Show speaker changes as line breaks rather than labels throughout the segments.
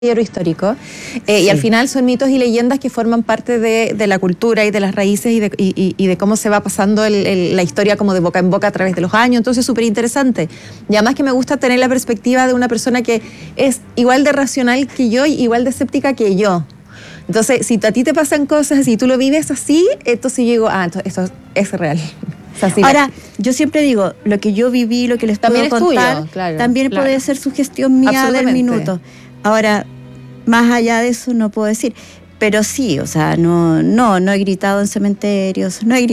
histórico y al final son mitos y leyendas que forman parte de la cultura y de las raíces y de cómo se va pasando la historia como de boca en boca a través de los años. Entonces es súper interesante y además que me gusta tener la perspectiva de una persona que es igual de racional que yo y igual de escéptica que yo. Entonces si a ti te pasan cosas y tú lo vives así, entonces yo digo, esto es real. O sea,
ahora, yo siempre digo, lo que yo viví, lo que les puedo contar,
tuyo, claro,
también puede ser sugestión mía del minuto. Ahora, más allá de eso no puedo decir. Pero sí, o sea, no he gritado en cementerios, no he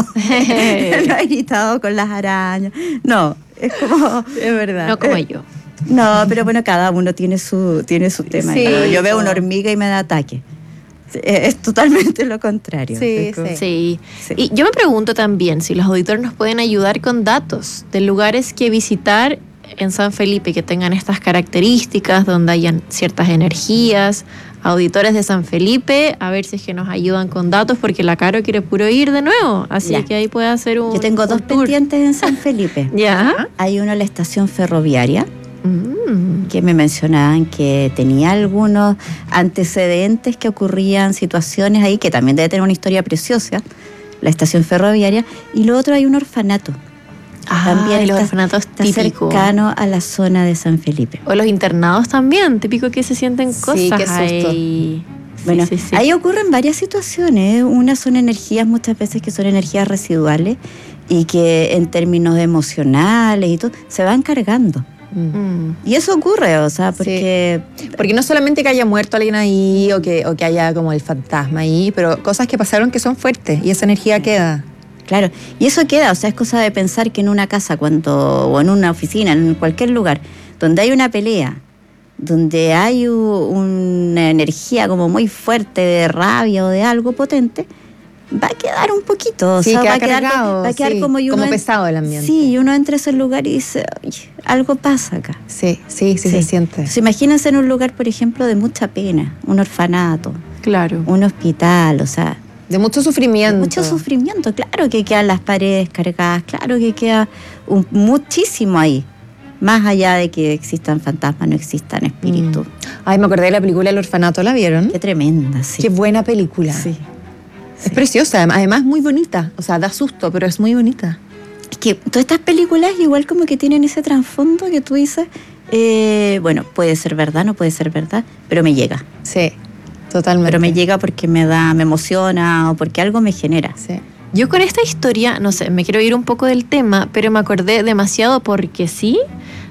gritado con las arañas. No, es como...
Es verdad.
No como yo.
No, pero bueno, cada uno tiene su tema.
Sí,
yo veo una hormiga y me da ataque. Es totalmente lo contrario.
Sí. Y yo me pregunto también si los auditores nos pueden ayudar con datos de lugares que visitar en San Felipe que tengan estas características, donde hayan ciertas energías. Auditores de San Felipe, a ver si es que nos ayudan con datos, porque la Caro quiere puro ir de nuevo, así que ahí puede hacer un...
Yo tengo dos pendientes en San Felipe.
¿Ya?
Hay uno en la estación ferroviaria, que me mencionaban que tenía algunos antecedentes, que ocurrían situaciones ahí, que también debe tener una historia preciosa, la estación ferroviaria, y lo otro hay un orfanato. También
los orfanatos típicos,
cercano a la zona de San Felipe.
O los internados también, típico que se sienten cosas
qué susto.
ahí.
Bueno,
sí.
ahí ocurren varias situaciones. Una son energías, muchas veces que son energías residuales y que en términos emocionales y todo, se van cargando. Y eso ocurre, o sea, porque
no solamente que haya muerto alguien ahí o que haya como el fantasma ahí, pero cosas que pasaron que son fuertes y esa energía queda.
Claro, y eso queda, o sea, es cosa de pensar que en una casa o en una oficina, en cualquier lugar, donde hay una pelea, donde hay una energía como muy fuerte de rabia o de algo potente, va a quedar un poquito, o sea, va a quedar como
pesado el ambiente.
Sí, y uno entra a ese lugar y dice, oye, algo pasa acá.
Sí, se siente.
Entonces, imagínense en un lugar, por ejemplo, de mucha pena, un orfanato,
claro,
un hospital, o sea...
De mucho sufrimiento.
Claro que quedan las paredes cargadas, claro que queda muchísimo ahí. Más allá de que existan fantasmas, no existan espíritus.
Ay, me acordé de la película El Orfanato, ¿la vieron?
Qué tremenda, sí.
Qué buena película.
Sí.
Es preciosa, además muy bonita. O sea, da susto, pero es muy bonita.
Es que todas estas películas igual como que tienen ese trasfondo que tú dices, bueno, puede ser verdad, no puede ser verdad, pero me llega.
Sí. Totalmente.
Pero me llega porque me emociona o porque algo me genera.
Sí.
Yo con esta historia, no sé, me quiero ir un poco del tema, pero me acordé demasiado porque sí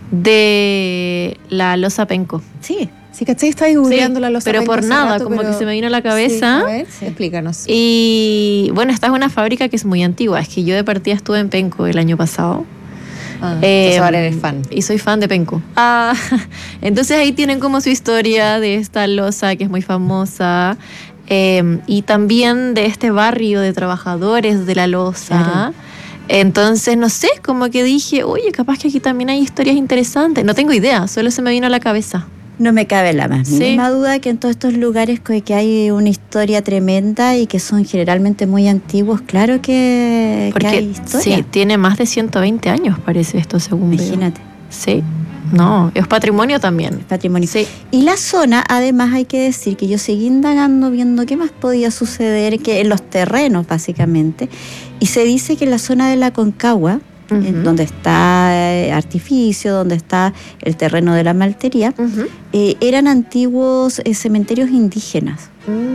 de la losa Penco.
Sí,
¿cachai? Estaba googleando la losa
pero
Penco
por nada,
rato,
como que se me vino a la cabeza.
Sí, a ver, explícanos.
Y bueno, esta es una fábrica que es muy antigua. Es que yo de partida estuve en Penco el año pasado.
Entonces ahora eres fan.
Y soy fan de Penco. Entonces ahí tienen como su historia de esta losa que es muy famosa. Y también de este barrio de trabajadores de la losa. Claro. Entonces, no sé, como que dije, oye, capaz que aquí también hay historias interesantes. No tengo idea, solo se me vino a la cabeza.
No me cabe la más mínima duda que en todos estos lugares que hay una historia tremenda y que son generalmente muy antiguos, claro que hay historia.
Sí, tiene más de 120 años, parece esto, según
Imagínate.
veo. Sí, no, es patrimonio también.
Es patrimonio.
Sí.
Y la zona, además hay que decir que yo seguí indagando, viendo qué más podía suceder, que en los terrenos básicamente, y se dice que en la zona de la Concagua, donde está Artificio, donde está el terreno de la maltería, eran antiguos cementerios indígenas.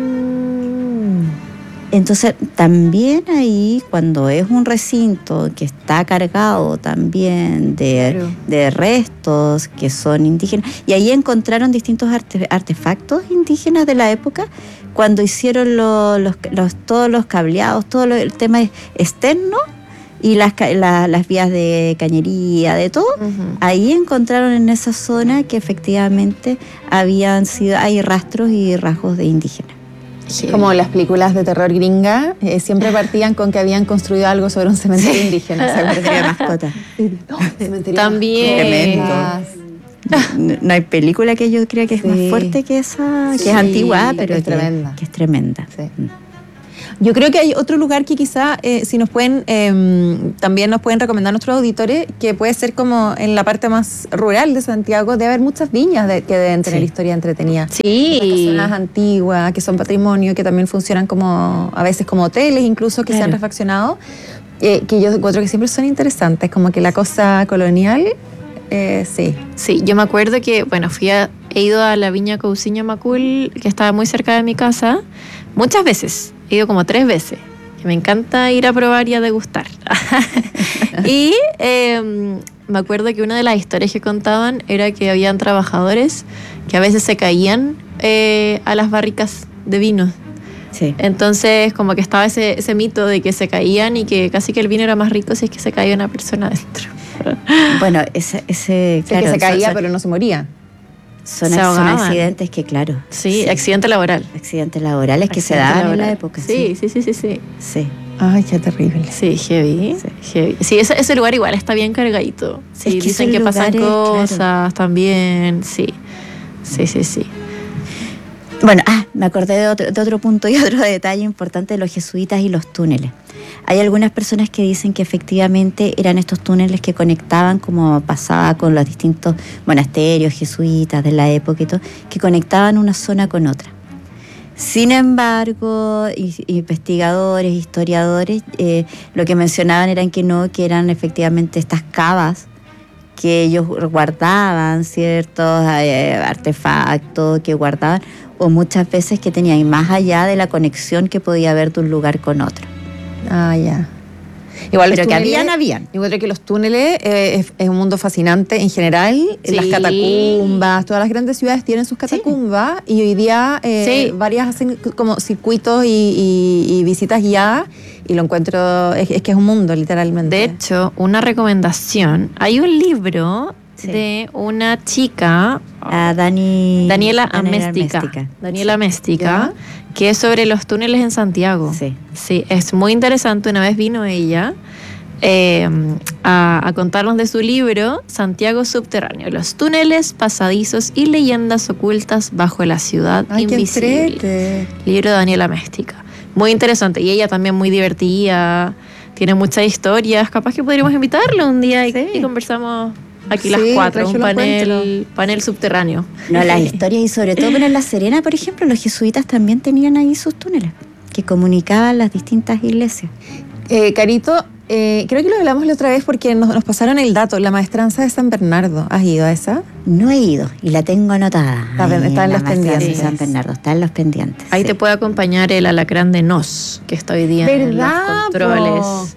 Entonces, también ahí, cuando es un recinto que está cargado también de restos que son indígenas, y ahí encontraron distintos artefactos indígenas de la época, cuando hicieron todos los cableados, todo el tema externo, y las vías de cañería, de todo, ahí encontraron en esa zona que efectivamente hay rastros y rasgos de indígenas.
Como las películas de terror gringa, siempre partían con que habían construido algo sobre un cementerio indígena.
Cementerio de mascotas.
También.
No hay película que yo crea que es más fuerte que esa, que es antigua, pero
es tremenda.
Que es tremenda.
Sí. Yo creo que hay otro lugar que quizá si nos pueden también nos pueden recomendar nuestros auditores, que puede ser como en la parte más rural de Santiago, debe haber muchas viñas que deben tener historia entretenida.
Sí.
Zonas antiguas, que son patrimonio, que también funcionan como a veces como hoteles incluso, que se han refaccionado, que yo encuentro que siempre son interesantes, como que la cosa colonial, sí.
Sí, yo me acuerdo que, bueno, he ido a la viña Cousiño Macul, que estaba muy cerca de mi casa, muchas veces. He ido como 3 veces. Que me encanta ir a probar y a degustar. Y me acuerdo que una de las historias que contaban era que habían trabajadores que a veces se caían a las barricas de vino.
Sí.
Entonces, como que estaba ese mito de que se caían y que casi que el vino era más rico si es que se caía una persona dentro.
Bueno, ese claro,
que se caía, pero no se moría.
Son accidentes que, claro.
Sí, accidente laboral.
Accidentes laborales que se daban en la época.
Sí.
Ay, qué terrible.
Sí, heavy. Sí, ese lugar igual está bien cargadito. Sí, es que dicen que pasan cosas también. Sí.
Bueno, me acordé de otro punto y otro detalle importante de los jesuitas y los túneles. Hay algunas personas que dicen que efectivamente eran estos túneles que conectaban, como pasaba con los distintos monasterios jesuitas de la época y todo, que conectaban una zona con otra. Sin embargo, investigadores, historiadores, lo que mencionaban eran que eran efectivamente estas cavas que ellos guardaban, ciertos artefactos que guardaban, o muchas veces que tenían más allá de la conexión que podía haber de un lugar con otro.
Ah, ya. Igual
pero que
túneles,
habían.
Yo creo que los túneles es un mundo fascinante en general.
Sí.
Las catacumbas, todas las grandes ciudades tienen sus catacumbas, y hoy día varias hacen como circuitos y visitas guiadas, y lo encuentro, es que es un mundo literalmente.
De hecho, una recomendación, hay un libro de una chica, Daniela Améstica, que es sobre los túneles en Santiago. Sí, es muy interesante. Una vez vino ella a contarnos de su libro Santiago Subterráneo, los túneles, pasadizos y leyendas ocultas bajo la ciudad invisible. Libro de Daniela Améstica. Muy interesante, y ella también muy divertida, tiene muchas historias. Capaz que podríamos invitarla un día y conversamos aquí las 4, un panel subterráneo.
No, las historias, y sobre todo en La Serena, por ejemplo, los jesuitas también tenían ahí sus túneles que comunicaban las distintas iglesias.
Carito, creo que lo hablamos la otra vez porque nos pasaron el dato, la maestranza de San Bernardo. ¿Has ido a esa?
No he ido y la tengo anotada.
Está en los pendientes.
De San Bernardo, está en los pendientes.
Ahí te puede acompañar el alacrán de Nos, que está hoy día en los controles.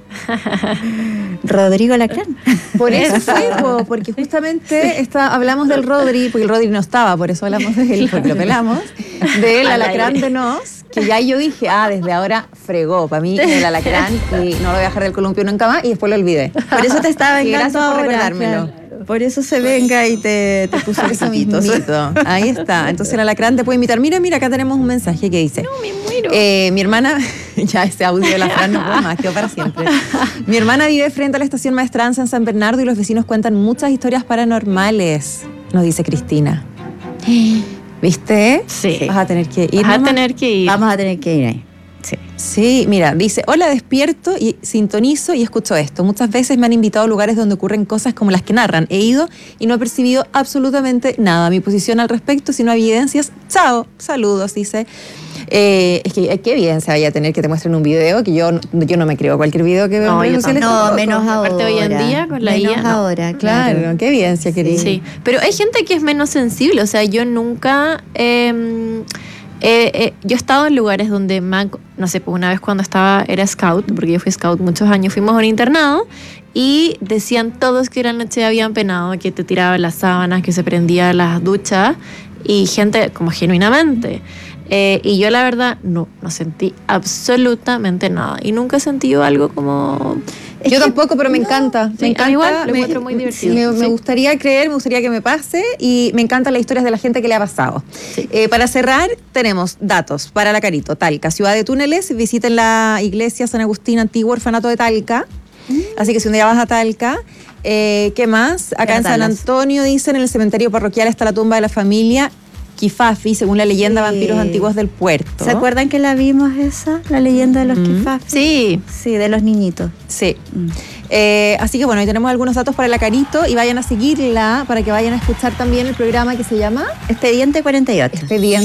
Rodrigo Alacrán.
Por eso fue, porque justamente hablamos del Rodri, porque el Rodri no estaba, por eso hablamos de él, porque lo pelamos, del alacrán de Nos, que ya yo dije, desde ahora fregó para mí el alacrán, y no lo voy a dejar del columpio nunca más, y después lo olvidé.
Por eso te estaba vengando
ahora. Gracias por recordármelo.
Claro. Por eso se venga y te puso
eso mismo. Ahí está. Entonces el alacrán te puede invitar. Mira, acá tenemos un mensaje que dice:
no, me muero.
Mi hermana, ya ese audio de la Fran no puedo más, quedó para siempre. Mi hermana vive frente a la estación Maestranza en San Bernardo, y los vecinos cuentan muchas historias paranormales, nos dice Cristina. ¿Viste?
Sí.
Vas a tener que ir.
Vamos a tener que ir ahí.
Sí, mira, dice: hola, despierto y sintonizo y escucho esto. Muchas veces me han invitado a lugares donde ocurren cosas como las que narran. He ido y no he percibido absolutamente nada. Mi posición al respecto, si no hay evidencias, chao, saludos, dice. Es que ¿qué evidencia vaya a tener que te muestren un video? Que yo no me creo cualquier video que veo en redes sociales.
No, menos ahora.
Aparte hoy en día con la IA.
Menos ahora,
claro. ¿Qué evidencia querés?
Sí, pero hay gente que es menos sensible. O sea, yo nunca... yo he estado en lugares donde, no sé, pues una vez cuando era scout, porque yo fui scout muchos años, fuimos a un internado y decían todos que la noche habían penado, que te tiraban las sábanas, que se prendían las duchas, y gente como genuinamente. Y yo la verdad no sentí absolutamente nada, y nunca he sentido algo como...
Yo tampoco, pero me encanta. Me encanta.
Igual, lo encuentro muy divertido.
Me gustaría creer, me gustaría que me pase, y me encantan las historias de la gente que le ha pasado.
Sí.
Para cerrar, tenemos datos para la Carito. Talca, ciudad de túneles, visiten la iglesia San Agustín, antiguo orfanato de Talca. Así que si un día vas a Talca, ¿qué más? Acá en San Antonio, dicen, en el cementerio parroquial está la tumba de la familia Kifafi, según la leyenda,
Sí.
vampiros antiguos del puerto.
¿Se acuerdan que la vimos esa? La leyenda de los Kifafi.
Sí.
Sí, de los niñitos.
Sí.
Mm.
Así que bueno, ahí tenemos algunos datos para la Carito y vayan a seguirla para que vayan a escuchar también el programa que se llama
Expediente 48.
Expediente